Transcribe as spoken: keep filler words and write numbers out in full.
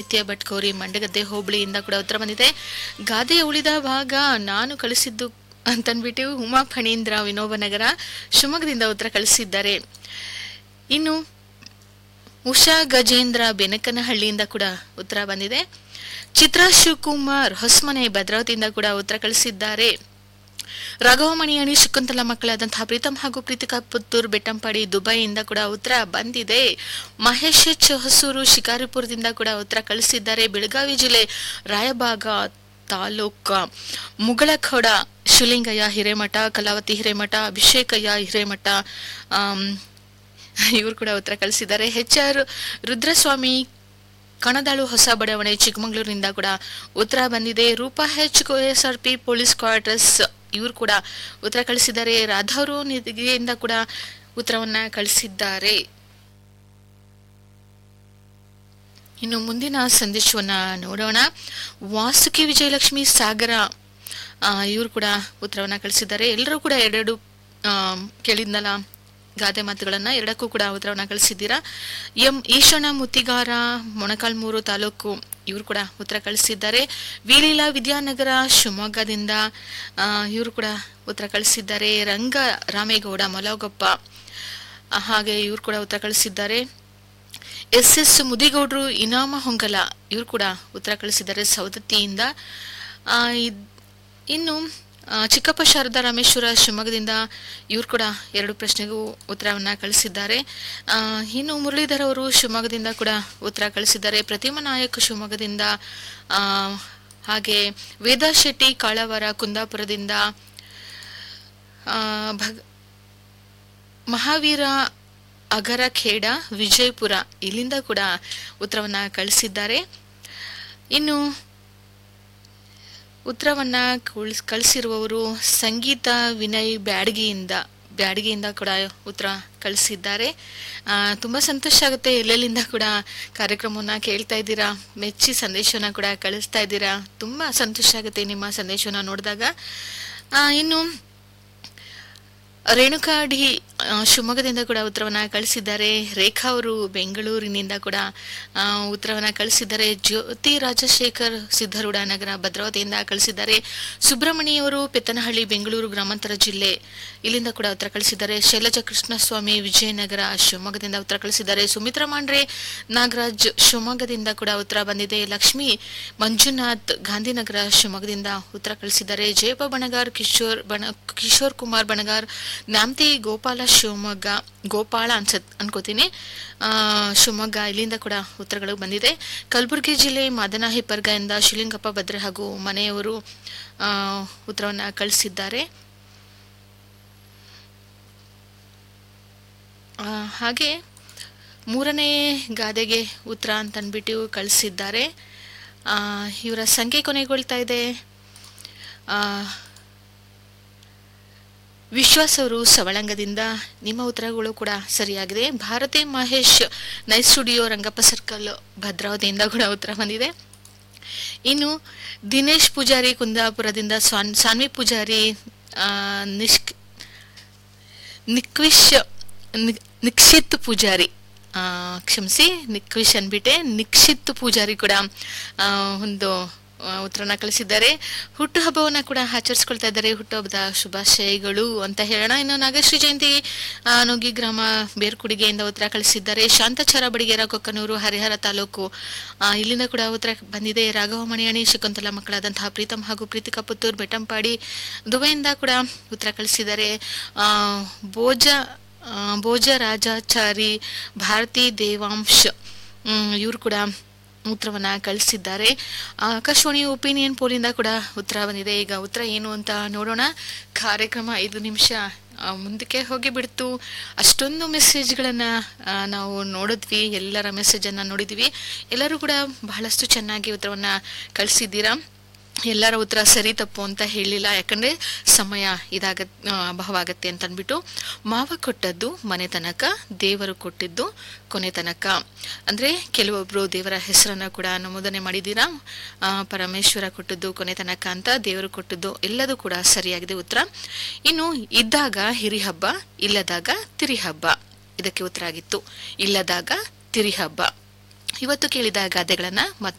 ಆದಿತ್ಯ ಭಟ್ಕೌರಿ ಮಂಡಗದ್ದೆ ಹೋಬಳಿಯಿಂದ ಕೂಡ ಉತ್ತರ ಬಂದಿದೆ. ಗಾದೆಯ ಉಳಿದ ಭಾಗ ನಾನು ಕಳಿಸಿದ್ದು ಅಂತನ್ಬಿಟ್ಟು ಉಮಾ ಫಣೀಂದ್ರ ವಿನೋಬನಗರ ಶಿವಮೊಗ್ಗದಿಂದ ಉತ್ತರ ಕಳಿಸಿದ್ದಾರೆ. ಇನ್ನು ಉಷಾ ಗಜೇಂದ್ರ ಬೆನಕನಹಳ್ಳಿಯಿಂದ ಕೂಡ ಉತ್ತರ ಬಂದಿದೆ. ಚಿತ್ರಾ ಶಿವಕುಮಾರ್ ಹೊಸಮನೆ ಭದ್ರಾವತಿಯಿಂದ ಕೂಡ ಉತ್ತರ ಕಳಿಸಿದ್ದಾರೆ. ರಾಘವಮಣಿಯಣಿ ಶಕುಂತಲಾ ಮಕ್ಕಳಾದಂತಹ ಪ್ರೀತಮ್ ಹಾಗೂ ಪ್ರೀತಿಕಾ ಪುತ್ತೂರ್ ಬೆಟ್ಟಂಪಾಡಿ ದುಬೈಯಿಂದ ಕೂಡ ಉತ್ತರ ಬಂದಿದೆ. ಮಹೇಶ್ ಎಚ್ ಹೊಸೂರು ಶಿಕಾರಿಪುರದಿಂದ ಕೂಡ ಉತ್ತರ ಕಳಿಸಿದ್ದಾರೆ. ಬೆಳಗಾವಿ ಜಿಲ್ಲೆ ರಾಯಬಾಗ ತಾಲೂಕ ಮುಗಳಖೋಡ ಶಿವಲಿಂಗಯ್ಯ ಹಿರೇಮಠ, ಕಲಾವತಿ ಹಿರೇಮಠ, ಅಭಿಷೇಕಯ್ಯ ಹಿರೇಮಠ ಇವರು ಕೂಡ ಉತ್ತರ ಕಳಿಸಿದ್ದಾರೆ. ಎಚ್ ಆರ್ ರುದ್ರಸ್ವಾಮಿ ಕಣದಾಳು ಹೊಸ ಬಡಾವಣೆ ಚಿಕ್ಕಮಗಳೂರಿನಿಂದ ಕೂಡ ಉತ್ತರ ಬಂದಿದೆ. Roopa H S R P police quarters ಇವರು ಕೂಡ ಉತ್ತರ ಕಳಿಸಿದ್ದಾರೆ. ರಾಧವರು ನಿಧಿಯಿಂದ ಕೂಡ ಉತ್ತರವನ್ನ ಕಳಿಸಿದ್ದಾರೆ. ಇನ್ನು ಮುಂದಿನ ಸಂದೇಶವನ್ನ ನೋಡೋಣ. ವಾಸುಕಿ ವಿಜಯಲಕ್ಷ್ಮಿ ಸಾಗರ ಇವರು ಕೂಡ ಉತ್ತರವನ್ನ ಕಳಿಸಿದ್ದಾರೆ. ಎಲ್ಲರೂ ಕೂಡ ಎರಡೆರಡು ಕೇಳಿದ್ನಲ್ಲ ಗಾದೆ ಮಾತುಗಳನ್ನ ಎರಡಕ್ಕೂ ಕೂಡ ಉತ್ತರವನ್ನ ಕಳಿಸಿದ್ದೀರಾ. ಎಂ ಈಶಣ್ಣ ಮುತ್ತಿಗಾರ ಮೊಣಕಾಲ್ಮೂರು ತಾಲೂಕು ಇವರು ಕೂಡ ಉತ್ತರ ಕಳಿಸಿದ್ದಾರೆ. ವಿಲೀಲಾ ವಿದ್ಯಾನಗರ ಶಿವಮೊಗ್ಗದಿಂದ ಇವರು ಕೂಡ ಉತ್ತರ ಕಳಿಸಿದ್ದಾರೆ. ರಂಗ ರಾಮೇಗೌಡ ಮಲಗೊಪ್ಪ ಹಾಗೆ ಇವರು ಕೂಡ ಉತ್ತರ ಕಳಿಸಿದ್ದಾರೆ. ಎಸ್ ಎಸ್ ಮುದಿಗೌಡರು ಇನಾಮ ಹೊಂಗಲ ಇವರು ಕೂಡ ಉತ್ತರ ಕಳಿಸಿದ್ದಾರೆ ಸವದತ್ತಿಯಿಂದ. ಇನ್ನು ಚಿಕ್ಕಪ್ಪ ಶಾರದಾ ರಾಮೇಶ್ವರ ಶಿವಮೊಗ್ಗದಿಂದ ಇವರು ಕೂಡ ಎರಡು ಪ್ರಶ್ನೆಗೂ ಉತ್ತರವನ್ನ ಕಳಿಸಿದ್ದಾರೆ. ಇನ್ನು ಮುರಳೀಧರ್ ಅವರು ಶಿವಮೊಗ್ಗದಿಂದ ಕೂಡ ಉತ್ತರ ಕಳಿಸಿದ್ದಾರೆ. ಪ್ರತಿಮಾ ನಾಯಕ್ ಶಿವಮೊಗ್ಗದಿಂದ, ಹಾಗೆ ವೇದಾ ಶೆಟ್ಟಿ ಕಾಳವಾರ ಕುಂದಾಪುರದಿಂದ, ಭಗ ಮಹಾವೀರ ಅಗರಖೇಡ ವಿಜಯಪುರ ಇಲ್ಲಿಂದ ಕೂಡ ಉತ್ತರವನ್ನ ಕಳಿಸಿದ್ದಾರೆ. ಇನ್ನು ಉತ್ತರವನ್ನ ಕಳಿಸಿರುವವರು ಸಂಗೀತ ವಿನಯ್ ಬ್ಯಾಡಗಿಯಿಂದ ಬ್ಯಾಡಗಿಯಿಂದ ಕೂಡ ಉತ್ತರ ಕಳಿಸಿದ್ದಾರೆ. ತುಂಬಾ ಸಂತೋಷ ಆಗುತ್ತೆ. ಎಲ್ಲೆಲ್ಲಿಂದ ಕೂಡ ಕಾರ್ಯಕ್ರಮವನ್ನ ಕೇಳ್ತಾ ಇದ್ದೀರಾ, ಮೆಚ್ಚಿ ಸಂದೇಶವನ್ನ ಕೂಡ ಕಳಿಸ್ತಾ ಇದ್ದೀರಾ. ತುಂಬಾ ಸಂತೋಷ ಆಗುತ್ತೆ ನಿಮ್ಮ ಸಂದೇಶವನ್ನ ನೋಡಿದಾಗ. ಇನ್ನು ರೇಣುಕಾ ಡಿ ಶಿವಮೊಗ್ಗದಿಂದ ಕೂಡ ಉತ್ತರವನ್ನ ಕಳಿಸಿದ್ದಾರೆ. ರೇಖಾ ಅವರು ಬೆಂಗಳೂರಿನಿಂದ ಕೂಡ ಉತ್ತರವನ್ನ ಕಳಿಸಿದ್ದಾರೆ. ಜ್ಯೋತಿ ರಾಜಶೇಖರ್ ಸಿದ್ದರೂಢ ನಗರ ಭದ್ರಾವತಿಯಿಂದ ಕಳಿಸಿದ್ದಾರೆ. ಸುಬ್ರಹ್ಮಣಿಯವರು ಪೆತ್ತನಹಳ್ಳಿ ಬೆಂಗಳೂರು ಗ್ರಾಮಾಂತರ ಜಿಲ್ಲೆ ಇಲ್ಲಿಂದ ಕೂಡ ಉತ್ತರ ಕಳಿಸಿದ್ದಾರೆ. ಶೈಲಜಾ ಕೃಷ್ಣಸ್ವಾಮಿ ವಿಜಯನಗರ ಶಿವಮೊಗ್ಗದಿಂದ ಉತ್ತರ ಕಳಿಸಿದ್ದಾರೆ. ಸುಮಿತ್ರಾ ಮಾಂಡ್ರೆ ನಾಗರಾಜ್ ಶಿವಮೊಗ್ಗದಿಂದ ಕೂಡ ಉತ್ತರ ಬಂದಿದೆ. ಲಕ್ಷ್ಮಿ ಮಂಜುನಾಥ್ ಗಾಂಧಿನಗರ ಶಿವಮೊಗ್ಗದಿಂದ ಉತ್ತರ ಕಳಿಸಿದ್ದಾರೆ. ಜಯಪ್ಪ ಬಣಗಾರ್ ಕಿಶೋರ್ ಬಣ ಕಿಶೋರ್ ಕುಮಾರ್ ಬಣಗಾರ್ ನ್ಯಾಮತಿ ಗೋಪಾಲ ಶಿವಮೊಗ್ಗ ಗೋಪಾಳ ಅನ್ಸತ್ ಅನ್ಕೋತೀನಿ ಶಿವಮೊಗ್ಗ ಇಲ್ಲಿಂದ ಕೂಡ ಉತ್ತರಗಳು ಬಂದಿದೆ. ಕಲಬುರಗಿ ಜಿಲ್ಲೆ ಮಾದನ ಹಿಪ್ಪರ್ಗದಿಂದ ಶಿವಲಿಂಗಪ್ಪ ಭದ್ರೆ ಹಾಗೂ ಮನೆಯವರು ಉತ್ತರವನ್ನ ಕಳಿಸಿದ್ದಾರೆ. ಹಾಗೆ ಮೂರನೇ ಗಾದೆಗೆ ಉತ್ತರ ಅಂತ ಅಂದ್ಬಿಟ್ಟು ಕಳಿಸಿದ್ದಾರೆ. ಇವರ ಸಂಖ್ಯೆ ಕೊನೆಗೊಳ್ತಾ ಇದೆ. ವಿಶ್ವಾಸ್ ಅವರು ಸವಳಂಗದಿಂದ ನಿಮ್ಮ ಉತ್ತರಗಳು ಕೂಡ ಸರಿಯಾಗಿದೆ. Bharati Mahesh nice studio Rangappa circle ಭದ್ರಾವತಿಯಿಂದ ಕೂಡ ಉತ್ತರ ಬಂದಿದೆ. ಇನ್ನು ದಿನೇಶ್ ಪೂಜಾರಿ ಕುಂದಾಪುರದಿಂದ, ಸ್ವಾನ್ ಸಾನ್ವಿ ಪೂಜಾರಿ ನಿಷ್ಕ್ ನಿಕ್ವಿಶ್ ನಿಕ್ಷಿತ್ ಪೂಜಾರಿ ಕ್ಷಮಿಸಿ ನಿಕ್ವಿಶ್ ಅನ್ಬಿಟ್ಟೆ ನಿಕ್ಷಿತ್ ಪೂಜಾರಿ ಕೂಡ ಒಂದು ಉತ್ತರನ ಕಳಿಸಿದ್ದಾರೆ. ಹುಟ್ಟುಹಬ್ಬವನ್ನ ಕೂಡ ಆಚರಿಸ್ಕೊಳ್ತಾ ಇದ್ದಾರೆ. ಹುಟ್ಟುಹಬ್ಬದ ಶುಭಾಶಯಗಳು ಅಂತ ಹೇಳೋಣ. ಇನ್ನು ನಾಗಶ್ರೀ ಜಯಂತಿ ನುಗ್ಗಿ ಗ್ರಾಮ ಬೇರ್ಕುಡಿಗೆಯಿಂದ ಉತ್ತರ ಕಳಿಸಿದ್ದಾರೆ. ಶಾಂತಚಾರ ಬಡಿಗೇರ ಕೊಕ್ಕನೂರು ಹರಿಹರ ತಾಲೂಕು ಇಲ್ಲಿಂದ ಕೂಡ ಉತ್ತರ ಬಂದಿದೆ. ರಾಘವ ಮಣಿಯಣಿ ಶಕುಂತಲಾ ಮಕ್ಕಳಾದಂತಹ ಪ್ರೀತಮ್ ಹಾಗೂ ಪ್ರೀತಿಕಾ ಪುತ್ತೂರ್ ಬೆಟ್ಟಂಪಾಡಿ ದುಬೈಯಿಂದ ಕೂಡ ಉತ್ತರ ಕಳಿಸಿದ್ದಾರೆ. ಭೋಜ ಭೋಜ ರಾಜಾಚಾರಿ ಭಾರತಿ ದೇವಾಂಶ್ ಇವರು ಕೂಡ ಉತ್ತರವನ್ನ ಕಳಿಸಿದ್ದಾರೆ. ಆಕಾಶವಾಣಿ ಒಪಿನಿಯನ್ ಪೋಲಿಂದ ಕೂಡ ಉತ್ತರ ಬಂದಿದೆ. ಈಗ ಉತ್ತರ ಏನು ಅಂತ ನೋಡೋಣ. ಕಾರ್ಯಕ್ರಮ ಐದು ನಿಮಿಷ ಮುಂದಕ್ಕೆ ಹೋಗಿ ಬಿಡ್ತು. ಅಷ್ಟೊಂದು ಮೆಸೇಜ್ಗಳನ್ನ ನಾವು ನೋಡಿದ್ವಿ, ಎಲ್ಲರ ಮೆಸೇಜನ್ನು ನೋಡಿದ್ವಿ. ಎಲ್ಲರೂ ಕೂಡ ಬಹಳಷ್ಟು ಚೆನ್ನಾಗಿ ಉತ್ತರವನ್ನ ಕಳಿಸಿದ್ದೀರಾ. ಎಲ್ಲರ ಉತ್ತರ ಸರಿ ತಪ್ಪು ಅಂತ ಹೇಳಿಲ್ಲ, ಯಾಕಂದ್ರೆ ಸಮಯ ಇದಾಗ ಅಭಾವಾಗತ್ತೆ ಅಂತ ಅಂದ್ಬಿಟ್ಟು. ಮಾವ ಕೊಟ್ಟದ್ದು ಮನೆ ತನಕ, ದೇವರು ಕೊಟ್ಟಿದ್ದು ಕೊನೆ ತನಕ. ಅಂದ್ರೆ ಕೆಲವೊಬ್ರು ದೇವರ ಹೆಸರನ್ನ ಕೂಡ ನಮೂದನೆ ಮಾಡಿದ್ದೀರಾ. ಪರಮೇಶ್ವರ ಕೊಟ್ಟದ್ದು ಕೊನೆ ತನಕ ಅಂತ, ದೇವರು ಕೊಟ್ಟದ್ದು ಎಲ್ಲದೂ ಕೂಡ ಸರಿಯಾಗಿದೆ ಉತ್ತರ. ಇನ್ನು ಇದ್ದಾಗ ಹಿರಿ ಹಬ್ಬ, ಇಲ್ಲದಾಗ ತಿರಿ ಹಬ್ಬ, ಇದಕ್ಕೆ ಉತ್ತರ ಆಗಿತ್ತು. ಇಲ್ಲದಾಗ ತಿರಿ ಹಬ್ಬ. ಇವತ್ತು ಕೇಳಿದ ಗಾದೆಗಳನ್ನ